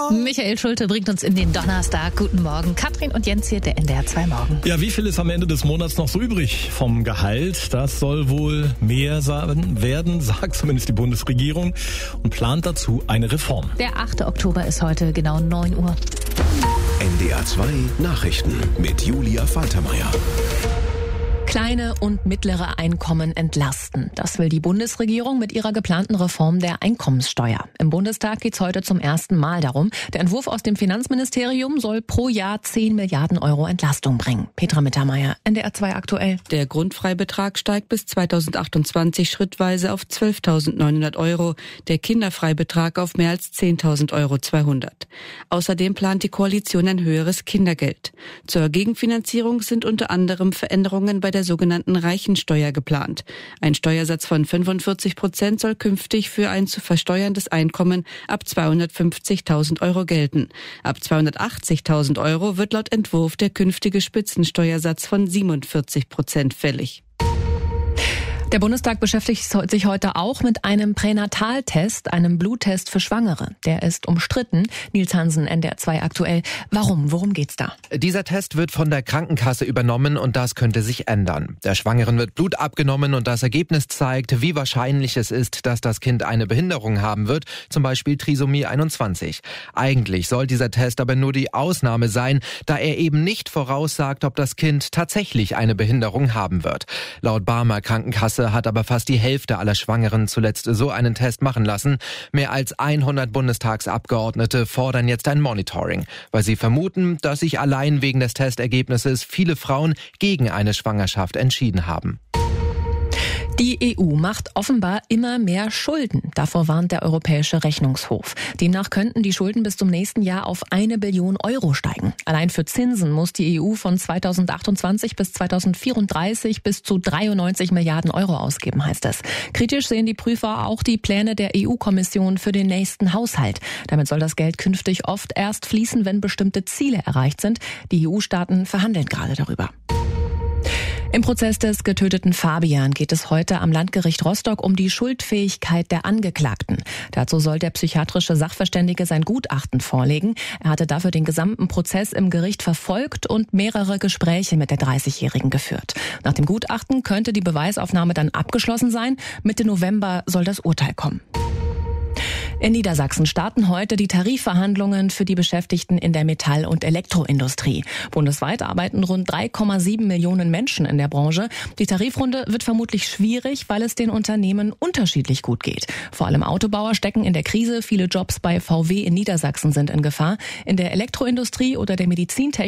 Michael Schulte bringt uns in den Donnerstag. Guten Morgen. Katrin und Jens hier, der NDR 2 Morgen. Ja, wie viel ist am Ende des Monats noch so übrig vom Gehalt? Das soll wohl mehr werden, sagt zumindest die Bundesregierung und plant dazu eine Reform. Der 8. Oktober ist heute genau 9 Uhr. NDR 2 Nachrichten mit Julia Faltermeier. Kleine und mittlere Einkommen entlasten. Das will die Bundesregierung mit ihrer geplanten Reform der Einkommenssteuer. Im Bundestag geht es heute zum ersten Mal darum. Der Entwurf aus dem Finanzministerium soll pro Jahr 10 Milliarden Euro Entlastung bringen. Petra Mittermeier, NDR 2 aktuell. Der Grundfreibetrag steigt bis 2028 schrittweise auf 12.900 Euro, der Kinderfreibetrag auf mehr als 10.000 Euro 200. Außerdem plant die Koalition ein höheres Kindergeld. Zur Gegenfinanzierung sind unter anderem Veränderungen bei der sogenannten Reichensteuer geplant. Ein Steuersatz von 45% soll künftig für ein zu versteuerndes Einkommen ab 250.000 Euro gelten. Ab 280.000 Euro wird laut Entwurf der künftige Spitzensteuersatz von 47% fällig. Der Bundestag beschäftigt sich heute auch mit einem Pränataltest, einem Bluttest für Schwangere. Der ist umstritten. Nils Hansen, NDR 2 aktuell. Warum? Worum geht's da? Dieser Test wird von der Krankenkasse übernommen und das könnte sich ändern. Der Schwangeren wird Blut abgenommen und das Ergebnis zeigt, wie wahrscheinlich es ist, dass das Kind eine Behinderung haben wird, zum Beispiel Trisomie 21. Eigentlich soll dieser Test aber nur die Ausnahme sein, da er eben nicht voraussagt, ob das Kind tatsächlich eine Behinderung haben wird. Laut Barmer Krankenkasse hat aber fast die Hälfte aller Schwangeren zuletzt so einen Test machen lassen. Mehr als 100 Bundestagsabgeordnete fordern jetzt ein Monitoring, weil sie vermuten, dass sich allein wegen des Testergebnisses viele Frauen gegen eine Schwangerschaft entschieden haben. Die EU macht offenbar immer mehr Schulden. Davor warnt der Europäische Rechnungshof. Demnach könnten die Schulden bis zum nächsten Jahr auf 1 Billion Euro steigen. Allein für Zinsen muss die EU von 2028 bis 2034 bis zu 93 Milliarden Euro ausgeben, heißt es. Kritisch sehen die Prüfer auch die Pläne der EU-Kommission für den nächsten Haushalt. Damit soll das Geld künftig oft erst fließen, wenn bestimmte Ziele erreicht sind. Die EU-Staaten verhandeln gerade darüber. Im Prozess des getöteten Fabian geht es heute am Landgericht Rostock um die Schuldfähigkeit der Angeklagten. Dazu soll der psychiatrische Sachverständige sein Gutachten vorlegen. Er hatte dafür den gesamten Prozess im Gericht verfolgt und mehrere Gespräche mit der 30-Jährigen geführt. Nach dem Gutachten könnte die Beweisaufnahme dann abgeschlossen sein. Mitte November soll das Urteil kommen. In Niedersachsen starten heute die Tarifverhandlungen für die Beschäftigten in der Metall- und Elektroindustrie. Bundesweit arbeiten rund 3,7 Millionen Menschen in der Branche. Die Tarifrunde wird vermutlich schwierig, weil es den Unternehmen unterschiedlich gut geht. Vor allem Autobauer stecken in der Krise. Viele Jobs bei VW in Niedersachsen sind in Gefahr. In der Elektroindustrie oder der Medizintechnik